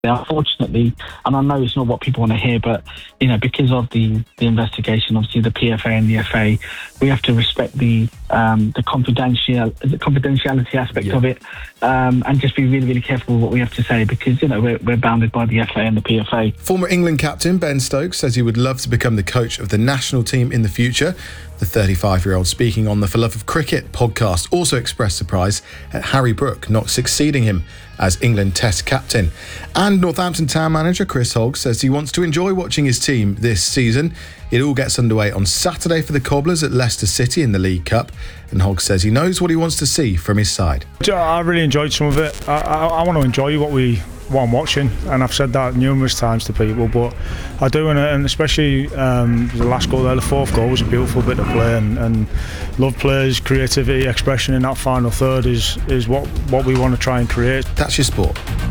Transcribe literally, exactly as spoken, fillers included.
Unfortunately, and I know it's not what people want to hear, but you know, because of the, the investigation, obviously the P F A and the F A, we have to respect the um, the confidential the confidentiality aspect yeah. of it, um, and just be really, really careful with what we have to say, because you know we're, we're bounded by the F A and the P F A. Former England captain Ben Stokes says he would love to become the coach of the national team in the future. The thirty-five-year-old, speaking on the For Love of Cricket podcast, also expressed surprise at Harry Brook not succeeding him as England Test captain. And Northampton Town manager Chris Hogg says he wants to enjoy watching his team this season. It all gets underway on Saturday for the Cobblers at Leicester City in the League Cup, and Hogg says he knows what he wants to see from his side. I really enjoyed some of it. I, I, I want to enjoy what we what I'm watching, and I've said that numerous times to people, but I do, and, and especially um, the last goal there, the fourth goal, was a beautiful bit of play, and, and love players, creativity, expression in that final third is is what, what we want to try and create. That's your sport.